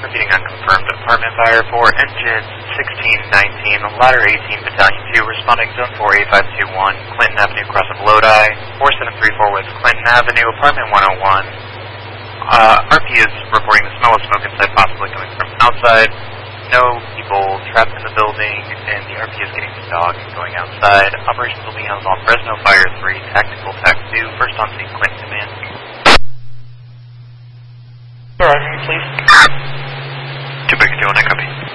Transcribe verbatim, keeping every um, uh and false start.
Proceeding on confirmed apartment fire for engine sixteen nineteen, ladder eighteen, battalion two, responding zone four eight five two one, Clinton Avenue, cross of Lodi, four seven three four West Clinton Avenue, apartment one oh one. Uh, R P is reporting the smell of smoke inside, possibly coming from outside. No people trapped in the building, and the R P is getting the dog and going outside. Operations will be handled on Fresno Fire three, Tactical Tac two, first on scene, Clinton Command. Roger, please. two Big two, I copy.